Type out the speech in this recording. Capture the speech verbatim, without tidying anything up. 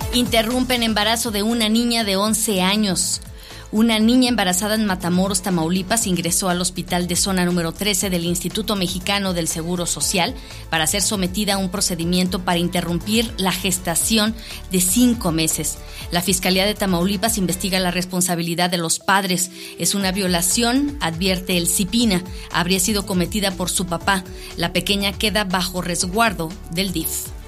Interrumpen embarazo de una niña de once años. Una niña embarazada en Matamoros, Tamaulipas, ingresó al hospital de zona número trece del Instituto Mexicano del Seguro Social para ser sometida a un procedimiento para interrumpir la gestación de cinco meses. La Fiscalía de Tamaulipas investiga la responsabilidad de los padres. Es una violación, advierte el CIPINA. Habría sido cometida por su papá. La pequeña queda bajo resguardo del D I F.